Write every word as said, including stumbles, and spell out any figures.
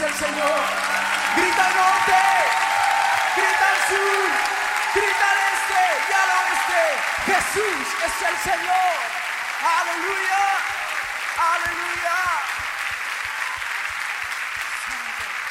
el Señor. Grita al norte, grita al sur, grita al este y al oeste. Jesús es el Señor. Aleluya.